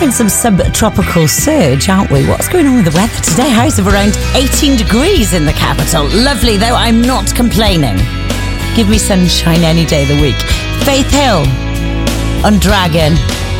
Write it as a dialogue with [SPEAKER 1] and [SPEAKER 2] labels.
[SPEAKER 1] having some subtropical surge, aren't we? What's going on with the weather today? Highs of around 18 degrees in the capital. Lovely, though. I'm not complaining. Give me sunshine any day of the week. Faith Hill on Dragon.